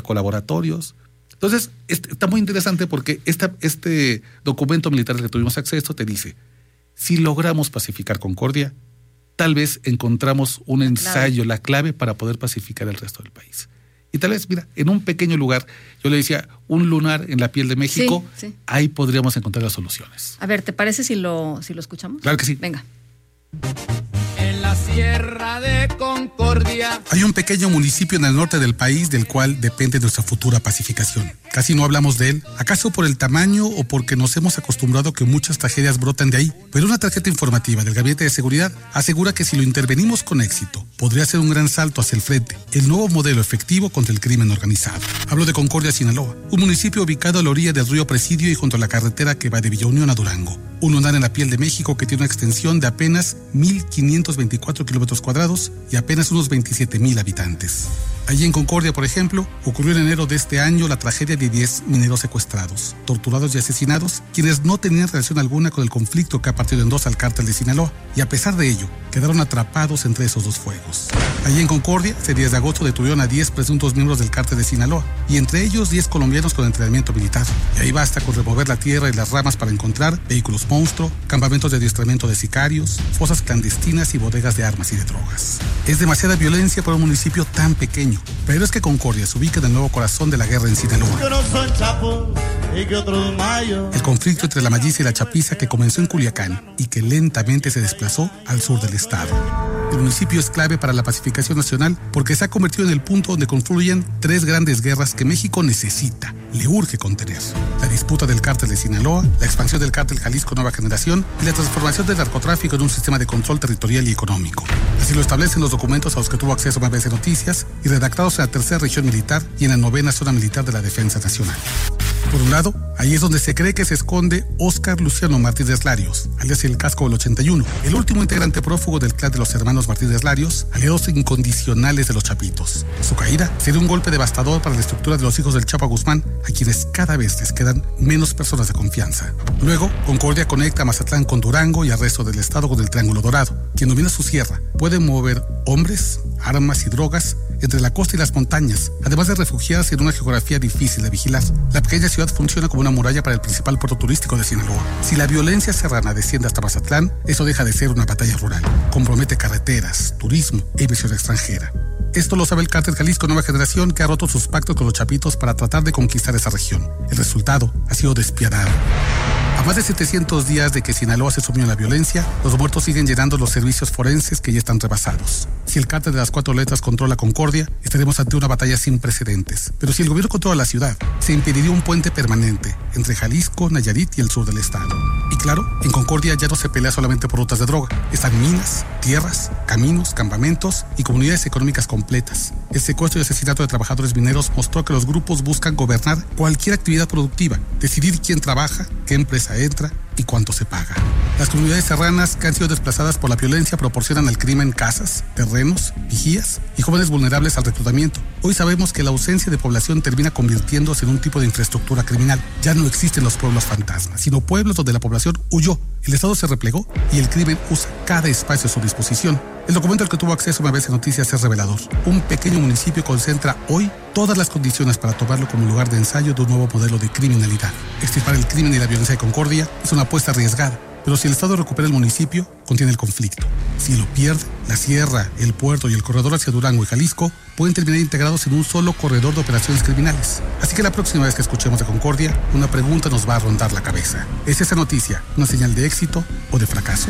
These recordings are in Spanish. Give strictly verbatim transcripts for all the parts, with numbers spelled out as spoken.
narcolaboratorios. Entonces, este, está muy interesante porque esta, este documento militar al que tuvimos acceso te dice, si logramos pacificar Concordia, tal vez encontramos un ensayo, la clave para poder pacificar el resto del país. Y tal vez, mira, en un pequeño lugar, yo le decía, un lunar en la piel de México, sí, sí. ahí podríamos encontrar las soluciones. A ver, ¿te parece si lo, si lo escuchamos? Claro que sí. Venga. En la Sierra de Concordia hay un pequeño municipio en el norte del país del cual depende nuestra futura pacificación. Casi no hablamos de él, acaso por el tamaño o porque nos hemos acostumbrado a que muchas tragedias brotan de ahí. Pero una tarjeta informativa del Gabinete de Seguridad asegura que si lo intervenimos con éxito, podría ser un gran salto hacia el frente, el nuevo modelo efectivo contra el crimen organizado. Hablo de Concordia, Sinaloa, un municipio ubicado a la orilla del río Presidio y junto a la carretera que va de Villa Unión a Durango. Un lunar en la piel de México que tiene una extensión de apenas mil quinientos veinticuatro kilómetros cuadrados y apenas unos veintisiete mil habitantes. Allí en Concordia, por ejemplo, ocurrió en enero de este año la tragedia de diez mineros secuestrados, torturados y asesinados, quienes no tenían relación alguna con el conflicto que ha partido en dos al cártel de Sinaloa, y a pesar de ello, quedaron atrapados entre esos dos fuegos. Allí en Concordia, ese diez de agosto detuvieron a diez presuntos miembros del cártel de Sinaloa, y entre ellos diez colombianos con entrenamiento militar. Y ahí basta con remover la tierra y las ramas para encontrar vehículos monstruo, campamentos de adiestramiento de sicarios, fosas clandestinas y bodegas de armas y de drogas. Es demasiada violencia para un municipio tan pequeño. Pero es que Concordia se ubica en el nuevo corazón de la guerra en Sinaloa. El conflicto entre la Malliza y la Chapiza que comenzó en Culiacán y que lentamente se desplazó al sur del estado. El municipio es clave para la pacificación nacional porque se ha convertido en el punto donde confluyen tres grandes guerras que México necesita, le urge contener. La disputa del cártel de Sinaloa, la expansión del cártel Jalisco Nueva Generación y la transformación del narcotráfico en un sistema de control territorial y económico. Así lo establecen los documentos a los que tuvo acceso M B S Noticias y redactados en la tercera región militar y en la novena zona militar de la Defensa Nacional. Por un lado, ahí es donde se cree que se esconde Óscar Luciano Martínez Larios, alias el Casco del ochenta y uno, el último integrante prófugo del clan de los hermanos Martínez Larios, aliados incondicionales de los Chapitos. Su caída sería un golpe devastador para la estructura de los hijos del Chapo Guzmán, a quienes cada vez les quedan menos personas de confianza. Luego, Concordia conecta a Mazatlán con Durango y al resto del estado con el Triángulo Dorado. Quien domina su sierra puede mover hombres, armas y drogas entre la costa y las montañas, además de refugiarse en una geografía difícil de vigilar. La pequeña ciudad funciona como una muralla para el principal puerto turístico de Sinaloa. Si la violencia serrana desciende hasta Mazatlán, eso deja de ser una batalla rural. Compromete carreteras, turismo e inversión extranjera. Esto lo sabe el cártel Jalisco Nueva Generación, que ha roto sus pactos con los Chapitos para tratar de conquistar esa región. El resultado ha sido despiadado. A más de setecientos días de que Sinaloa se sumió en la violencia, los muertos siguen llenando los servicios forenses que ya están rebasados. Si el cártel de las cuatro letras controla Concordia, estaremos ante una batalla sin precedentes. Pero si el gobierno controla la ciudad, se impediría un puente permanente entre Jalisco, Nayarit y el sur del estado. Y claro, en Concordia ya no se pelea solamente por rutas de droga. Están minas, tierras, caminos, campamentos y comunidades económicas completas. El secuestro y asesinato de trabajadores mineros mostró que los grupos buscan gobernar cualquier actividad productiva, decidir quién trabaja, qué empresa entra y cuánto se paga. Las comunidades serranas que han sido desplazadas por la violencia proporcionan al crimen casas, terrenos, vigías y jóvenes vulnerables al reclutamiento. Hoy sabemos que la ausencia de población termina convirtiéndose en un tipo de infraestructura criminal. Ya no existen los pueblos fantasmas, sino pueblos donde la población huyó, el Estado se replegó y el crimen usa cada espacio a su disposición. El documento al que tuvo acceso M B S Noticias es revelador. Un pequeño municipio concentra hoy todas las condiciones para tomarlo como lugar de ensayo de un nuevo modelo de criminalidad. Extirpar el crimen y la violencia de Concordia es una apuesta arriesgada, pero si el Estado recupera el municipio, contiene el conflicto. Si lo pierde, la sierra, el puerto y el corredor hacia Durango y Jalisco pueden terminar integrados en un solo corredor de operaciones criminales. Así que la próxima vez que escuchemos de Concordia, una pregunta nos va a rondar la cabeza. ¿Es esa noticia una señal de éxito o de fracaso?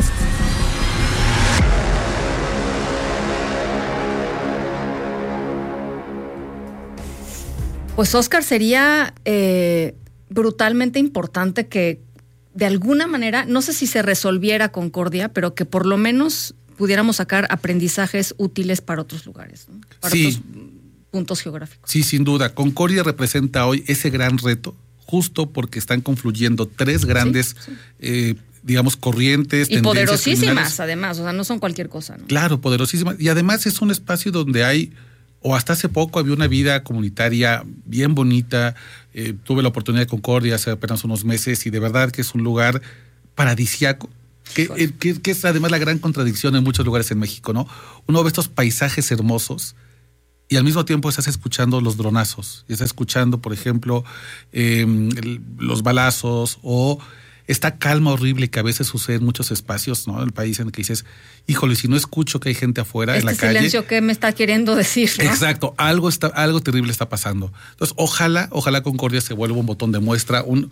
Pues Óscar, sería eh, brutalmente importante que de alguna manera, no sé si se resolviera Concordia, pero que por lo menos pudiéramos sacar aprendizajes útiles para otros lugares, ¿no? Para sí. otros puntos geográficos. Sí, sin duda. Concordia representa hoy ese gran reto, justo porque están confluyendo tres grandes, sí, sí. Eh, digamos, corrientes, y tendencias poderosísimas, criminales. además, o sea, no son cualquier cosa, ¿no? Claro, poderosísimas. Y además es un espacio donde hay, o hasta hace poco había una vida comunitaria bien bonita. Eh, tuve la oportunidad de Concordia hace apenas unos meses y de verdad que es un lugar paradisiaco. Que, eh, que, que es además la gran contradicción en muchos lugares en México, ¿no? Uno ve estos paisajes hermosos y al mismo tiempo estás escuchando los dronazos, y estás escuchando, por ejemplo, eh, el, los balazos o esta calma horrible que a veces sucede en muchos espacios, ¿no? En el país en el que dices, híjole, si no escucho que hay gente afuera este en la calle. Este silencio que me está queriendo decir, ¿no? Exacto, algo está, algo terrible está pasando. Entonces, ojalá, ojalá Concordia se vuelva un botón de muestra, un,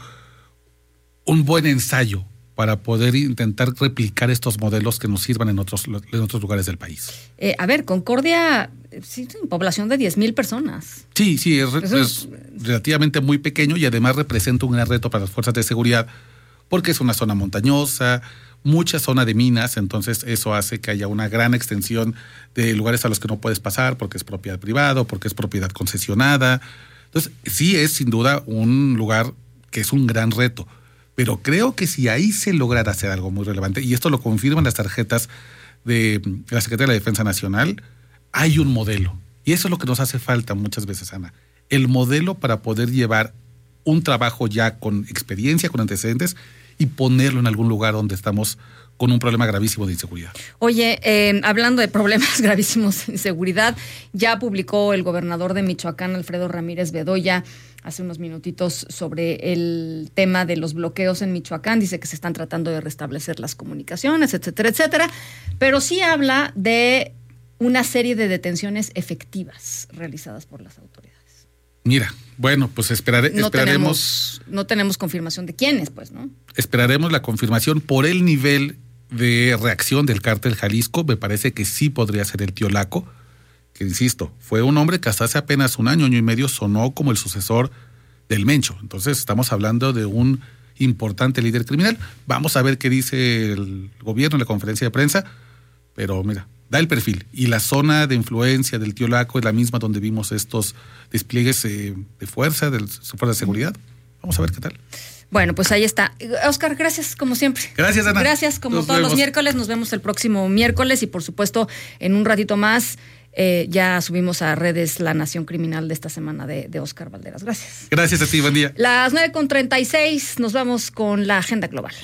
un buen ensayo para poder intentar replicar estos modelos que nos sirvan en otros, en otros lugares del país. Eh, a ver, Concordia, sí, población de diez mil personas. Sí, sí, es, es, es relativamente muy pequeño y además representa un gran reto para las fuerzas de seguridad, porque es una zona montañosa, mucha zona de minas, entonces eso hace que haya una gran extensión de lugares a los que no puedes pasar porque es propiedad privada, porque es propiedad concesionada. Entonces, sí es sin duda un lugar que es un gran reto, pero creo que si ahí se lograra hacer algo muy relevante, y esto lo confirman las tarjetas de la Secretaría de la Defensa Nacional, hay un modelo, y eso es lo que nos hace falta muchas veces, Ana, el modelo para poder llevar un trabajo ya con experiencia, con antecedentes, y ponerlo en algún lugar donde estamos con un problema gravísimo de inseguridad. Oye, eh, hablando de problemas gravísimos de inseguridad, ya publicó el gobernador de Michoacán, Alfredo Ramírez Bedoya, hace unos minutitos sobre el tema de los bloqueos en Michoacán. Dice que se están tratando de restablecer las comunicaciones, etcétera, etcétera. Pero sí habla de una serie de detenciones efectivas realizadas por las autoridades. Mira, bueno, pues esperare, no esperaremos... Tenemos, no tenemos confirmación de quiénes, pues, ¿no? Esperaremos la confirmación por el nivel de reacción del cártel Jalisco. Me parece que sí podría ser el tío Laco, que insisto, fue un hombre que hasta hace apenas un año, año y medio sonó como el sucesor del Mencho. Entonces estamos hablando de un importante líder criminal. Vamos a ver qué dice el gobierno en la conferencia de prensa, pero mira, da el perfil. Y la zona de influencia del tío Laco es la misma donde vimos estos despliegues eh, de fuerza, de fuerza de seguridad. Vamos a ver qué tal. Bueno, pues ahí está. Oscar, gracias como siempre. Gracias, Ana. Gracias, como Nos todos vemos. los miércoles. Nos vemos el próximo miércoles y, por supuesto, en un ratito más eh, ya subimos a redes la Nación Criminal de esta semana de, de Oscar Valderas. Gracias. Gracias a ti, buen día. Las nueve con treinta y seis, nos vamos con la agenda global.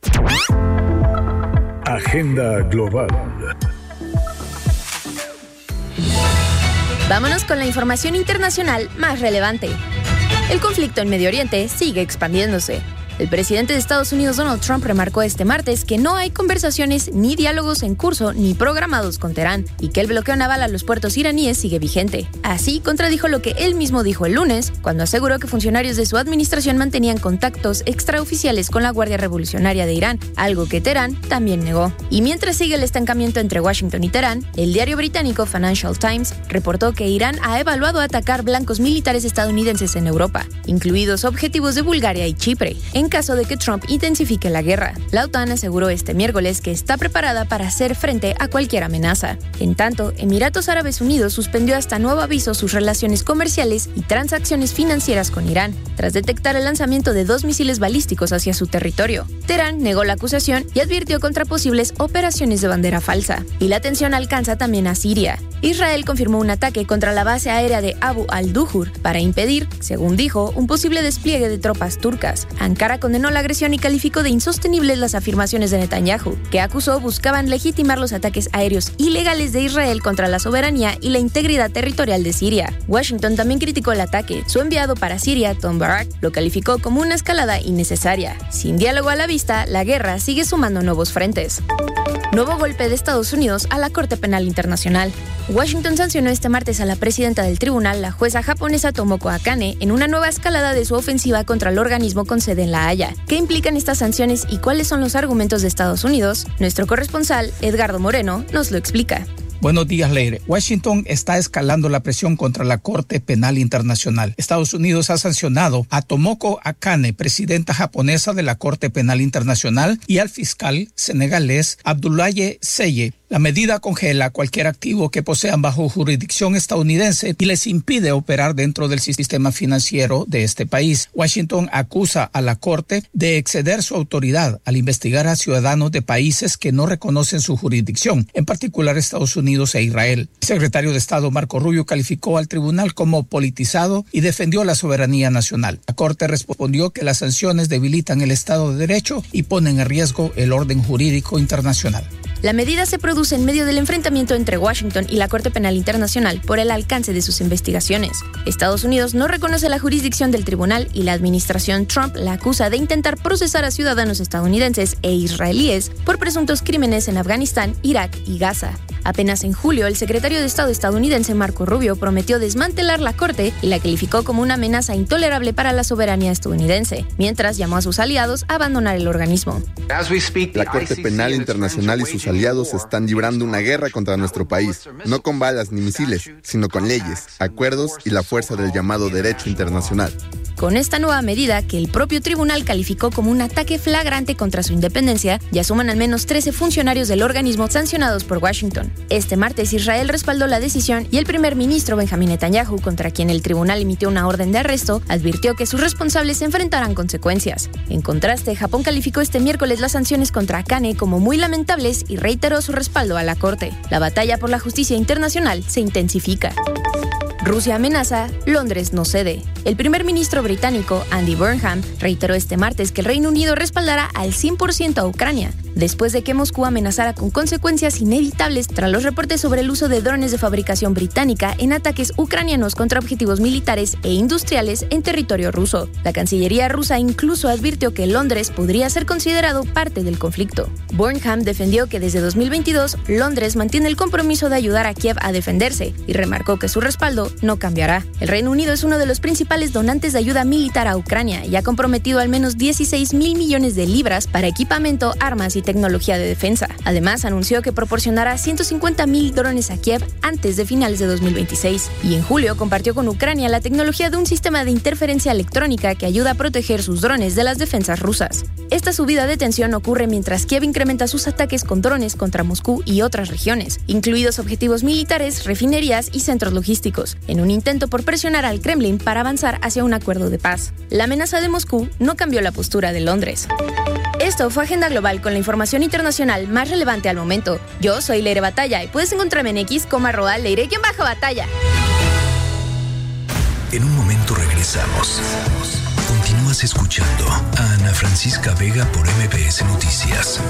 Agenda global. Vámonos con la información internacional más relevante. El conflicto en Medio Oriente sigue expandiéndose. El presidente de Estados Unidos, Donald Trump, remarcó este martes que no hay conversaciones ni diálogos en curso ni programados con Teherán y que el bloqueo naval a los puertos iraníes sigue vigente. Así, contradijo lo que él mismo dijo el lunes, cuando aseguró que funcionarios de su administración mantenían contactos extraoficiales con la Guardia Revolucionaria de Irán, algo que Teherán también negó. Y mientras sigue el estancamiento entre Washington y Teherán, el diario británico Financial Times reportó que Irán ha evaluado atacar blancos militares estadounidenses en Europa, incluidos objetivos de Bulgaria y Chipre, en caso de que Trump intensifique la guerra. La OTAN aseguró este miércoles que está preparada para hacer frente a cualquier amenaza. En tanto, Emiratos Árabes Unidos suspendió hasta nuevo aviso sus relaciones comerciales y transacciones financieras con Irán, tras detectar el lanzamiento de dos misiles balísticos hacia su territorio. Teherán negó la acusación y advirtió contra posibles operaciones de bandera falsa. Y la tensión alcanza también a Siria. Israel confirmó un ataque contra la base aérea de Abu al-Duhur para impedir, según dijo, un posible despliegue de tropas turcas. Ankara condenó la agresión y calificó de insostenibles las afirmaciones de Netanyahu, que acusó buscaban legitimar los ataques aéreos ilegales de Israel contra la soberanía y la integridad territorial de Siria. Washington también criticó el ataque. Su enviado para Siria, Tom Barrack, lo calificó como una escalada innecesaria. Sin diálogo a la vista, la guerra sigue sumando nuevos frentes. Nuevo golpe de Estados Unidos a la Corte Penal Internacional. Washington sancionó este martes a la presidenta del tribunal, la jueza japonesa Tomoko Akane, en una nueva escalada de su ofensiva contra el organismo con sede en La Haya. ¿Qué implican estas sanciones y cuáles son los argumentos de Estados Unidos? Nuestro corresponsal, Edgardo Moreno, nos lo explica. Buenos días, Leire. Washington está escalando la presión contra la Corte Penal Internacional. Estados Unidos ha sancionado a Tomoko Akane, presidenta japonesa de la Corte Penal Internacional, y al fiscal senegalés Abdoulaye Seye. La medida congela cualquier activo que posean bajo jurisdicción estadounidense y les impide operar dentro del sistema financiero de este país. Washington acusa a la Corte de exceder su autoridad al investigar a ciudadanos de países que no reconocen su jurisdicción, en particular Estados Unidos e Israel. El secretario de Estado Marco Rubio calificó al tribunal como politizado y defendió la soberanía nacional. La Corte respondió que las sanciones debilitan el Estado de Derecho y ponen en riesgo el orden jurídico internacional. La medida se produce en medio del enfrentamiento entre Washington y la Corte Penal Internacional por el alcance de sus investigaciones. Estados Unidos no reconoce la jurisdicción del tribunal y la administración Trump la acusa de intentar procesar a ciudadanos estadounidenses e israelíes por presuntos crímenes en Afganistán, Irak y Gaza. Apenas en julio, el secretario de Estado estadounidense Marco Rubio prometió desmantelar la Corte y la calificó como una amenaza intolerable para la soberanía estadounidense, mientras llamó a sus aliados a abandonar el organismo. La Corte Penal Internacional y sus aliados están librando una guerra contra nuestro país, no con balas ni misiles, sino con leyes, acuerdos y la fuerza del llamado derecho internacional. Con esta nueva medida, que el propio tribunal calificó como un ataque flagrante contra su independencia, ya suman al menos trece funcionarios del organismo sancionados por Washington. Este martes, Israel respaldó la decisión y el primer ministro Benjamín Netanyahu, contra quien el tribunal emitió una orden de arresto, advirtió que sus responsables enfrentarán consecuencias. En contraste, Japón calificó este miércoles las sanciones contra Akane como muy lamentables y reiteró su respaldo a la Corte. La batalla por la justicia internacional se intensifica. Rusia amenaza, Londres no cede. El primer ministro británico, Andy Burnham, reiteró este martes que el Reino Unido respaldará al cien por ciento a Ucrania, después de que Moscú amenazara con consecuencias inevitables tras los reportes sobre el uso de drones de fabricación británica en ataques ucranianos contra objetivos militares e industriales en territorio ruso. La Cancillería rusa incluso advirtió que Londres podría ser considerado parte del conflicto. Burnham defendió que desde dos mil veintidós, Londres mantiene el compromiso de ayudar a Kiev a defenderse y remarcó que su respaldo no cambiará. El Reino Unido es uno de los principales donantes de ayuda militar a Ucrania y ha comprometido al menos dieciséis mil millones de libras para equipamiento, armas y tecnología de defensa. Además, anunció que proporcionará ciento cincuenta mil drones a Kiev antes de finales de dos mil veintiséis. Y en julio compartió con Ucrania la tecnología de un sistema de interferencia electrónica que ayuda a proteger sus drones de las defensas rusas. Esta subida de tensión ocurre mientras Kiev incrementa sus ataques con drones contra Moscú y otras regiones, incluidos objetivos militares, refinerías y centros logísticos, en un intento por presionar al Kremlin para avanzar hacia un acuerdo de paz. La amenaza de Moscú no cambió la postura de Londres. Esto fue Agenda Global con la información internacional más relevante al momento. Yo soy Leire Batalla y puedes encontrarme en X como arroba Leire-Batalla. En un momento regresamos. Continúas escuchando a Ana Francisca Vega por M B S Noticias.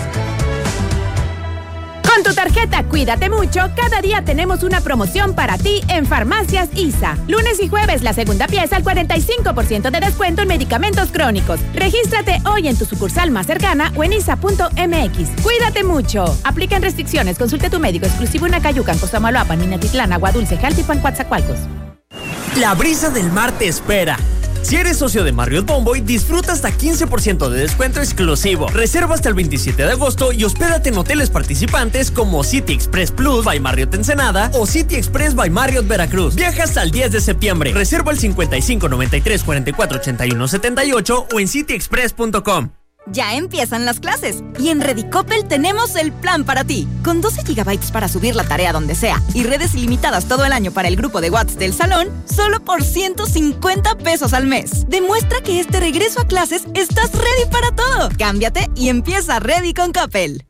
Con tu tarjeta Cuídate Mucho, cada día tenemos una promoción para ti en Farmacias I S A. Lunes y jueves, la segunda pieza al cuarenta y cinco por ciento de descuento en medicamentos crónicos. Regístrate hoy en tu sucursal más cercana o en isa punto m x. Cuídate mucho. Aplican restricciones. Consulte tu médico exclusivo en Acayucan, Cosamaloapan, Minatitlán, Agua Dulce, Jaltipan, Coatzacoalcos. La brisa del mar te espera. Si eres socio de Marriott Bonvoy, disfruta hasta quince por ciento de descuento exclusivo. Reserva hasta el veintisiete de agosto y hospédate en hoteles participantes como City Express Plus by Marriott Ensenada o City Express by Marriott Veracruz. Viaja hasta el diez de septiembre. Reserva al cincuenta y cinco noventa y tres cuarenta y cuatro ochenta y uno setenta y ocho o en city express punto com. Ya empiezan las clases y en Redicopel tenemos el plan para ti. Con doce gigabytes para subir la tarea donde sea y redes ilimitadas todo el año para el grupo de WhatsApp del salón, solo por ciento cincuenta pesos al mes. Demuestra que este regreso a clases estás ready para todo. Cámbiate y empieza Ready con Coppel.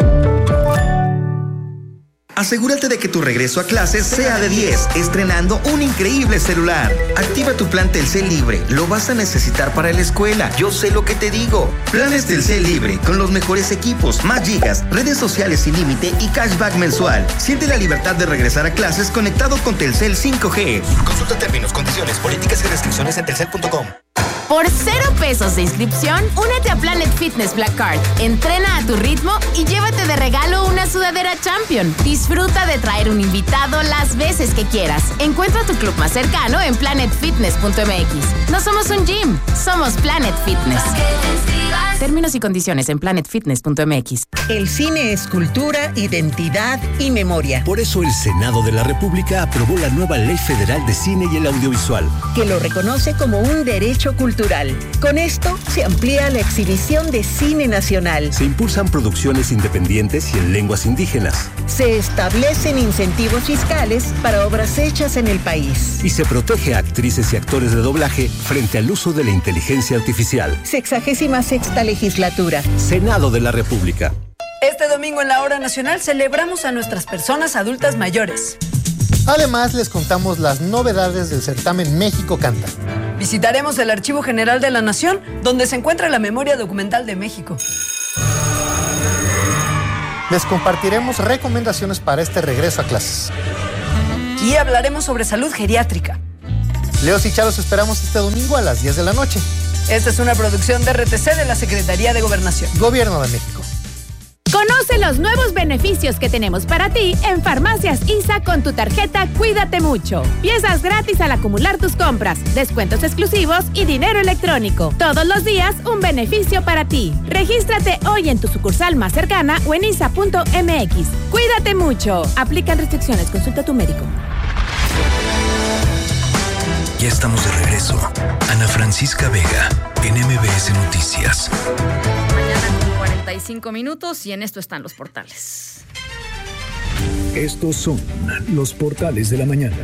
Asegúrate de que tu regreso a clases sea de diez, estrenando un increíble celular. Activa tu plan Telcel Libre, lo vas a necesitar para la escuela. Yo sé lo que te digo. Planes Telcel Libre, con los mejores equipos, más gigas, redes sociales sin límite y cashback mensual. Siente la libertad de regresar a clases conectado con Telcel cinco G. Consulta términos, condiciones, políticas y restricciones en telcel punto com. Por cero pesos de inscripción, únete a Planet Fitness Black Card. Entrena a tu ritmo y llévate de regalo una sudadera Champion. Disfruta de traer un invitado las veces que quieras. Encuentra tu club más cercano en planet fitness punto m x. No somos un gym, somos Planet Fitness. Términos y condiciones en planet fitness punto m x. El cine es cultura, identidad y memoria. Por eso el Senado de la República aprobó la nueva Ley Federal de Cine y el Audiovisual, que lo reconoce como un derecho cultural. Con esto se amplía la exhibición de cine nacional. Se impulsan producciones independientes y en lenguas indígenas. Se establecen incentivos fiscales para obras hechas en el país. Y se protege a actrices y actores de doblaje frente al uso de la inteligencia artificial. Sexagésima sexta legislatura. Senado de la República. Este domingo en la Hora Nacional celebramos a nuestras personas adultas mayores. Además, les contamos las novedades del certamen México Canta. Visitaremos el Archivo General de la Nación, donde se encuentra la memoria documental de México. Les compartiremos recomendaciones para este regreso a clases. Y hablaremos sobre salud geriátrica. Leos y Charos esperamos este domingo a las diez de la noche. Esta es una producción de R T C de la Secretaría de Gobernación. Gobierno de México. Conoce los nuevos beneficios que tenemos para ti en Farmacias I S A con tu tarjeta Cuídate Mucho. Piezas gratis al acumular tus compras, descuentos exclusivos y dinero electrónico. Todos los días un beneficio para ti. Regístrate hoy en tu sucursal más cercana o en isa punto m x. Cuídate mucho. Aplican restricciones. Consulta a tu médico. Ya estamos de regreso. Ana Francisca Vega en M B S Noticias. cuarenta y cinco minutos y en esto están los portales. Estos son los portales de la mañana.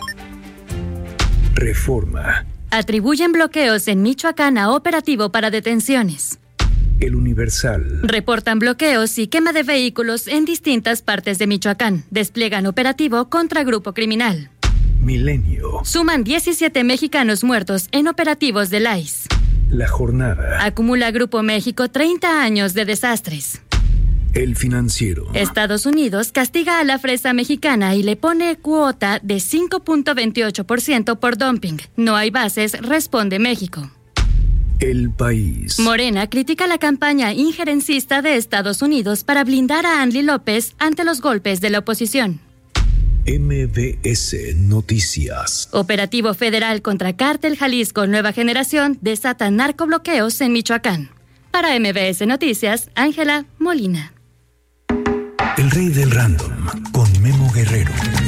Reforma. Atribuyen bloqueos en Michoacán a operativo para detenciones. El Universal. Reportan bloqueos y quema de vehículos en distintas partes de Michoacán. Despliegan operativo contra grupo criminal. Milenio. Suman diecisiete mexicanos muertos en operativos del I C E. La Jornada. Acumula Grupo México treinta años de desastres. El Financiero. Estados Unidos castiga a la fresa mexicana y le pone cuota de cinco punto veintiocho por ciento por dumping. No hay bases, responde México. El País. Morena critica la campaña injerencista de Estados Unidos para blindar a Andy López ante los golpes de la oposición. M B S Noticias. Operativo federal contra Cártel Jalisco Nueva Generación desata narcobloqueos en Michoacán. Para M B S Noticias, Ángela Molina. El rey del random con Memo Guerrero.